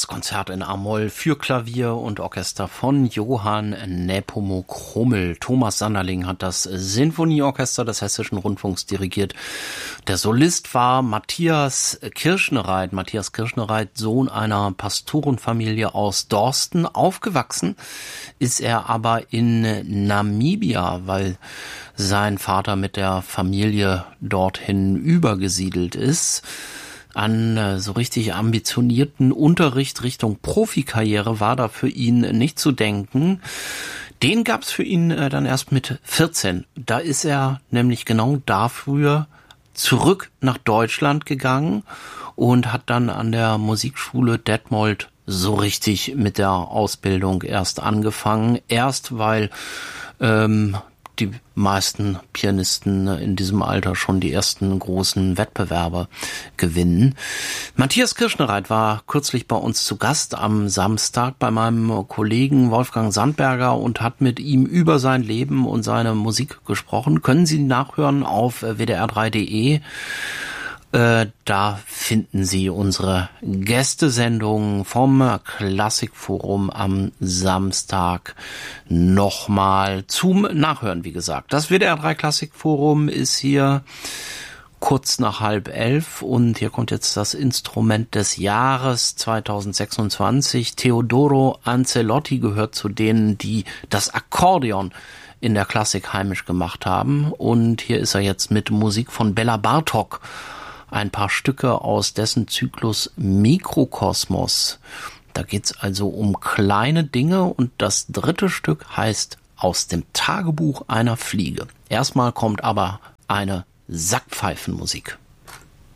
Das Konzert in A-Moll für Klavier und Orchester von Johann Nepomuk Krummel. Thomas Sanderling hat das Sinfonieorchester des Hessischen Rundfunks dirigiert. Der Solist war Matthias Kirschnereit. Matthias Kirschnereit, Sohn einer Pastorenfamilie aus Dorsten. Aufgewachsen ist er aber in Namibia, weil sein Vater mit der Familie dorthin übergesiedelt ist. An so richtig ambitionierten Unterricht Richtung Profikarriere war da für ihn nicht zu denken. Den gab's für ihn dann erst mit 14. Da ist er nämlich genau dafür zurück nach Deutschland gegangen und hat dann an der Musikschule Detmold so richtig mit der Ausbildung erst angefangen. Erst weil die meisten Pianisten in diesem Alter schon die ersten großen Wettbewerbe gewinnen. Matthias Kirschnereit war kürzlich bei uns zu Gast am Samstag bei meinem Kollegen Wolfgang Sandberger und hat mit ihm über sein Leben und seine Musik gesprochen. Können Sie nachhören auf wdr3.de. Da finden Sie unsere Gästesendung vom Klassikforum am Samstag nochmal zum Nachhören, wie gesagt. Das WDR3 Klassikforum ist hier kurz nach 10:30 und hier kommt jetzt das Instrument des Jahres 2026. Teodoro Ancelotti gehört zu denen, die das Akkordeon in der Klassik heimisch gemacht haben. Und hier ist er jetzt mit Musik von Bela Bartok. Ein paar Stücke aus dessen Zyklus Mikrokosmos. Da geht's also um kleine Dinge und das dritte Stück heißt Aus dem Tagebuch einer Fliege. Erstmal kommt aber eine Sackpfeifenmusik.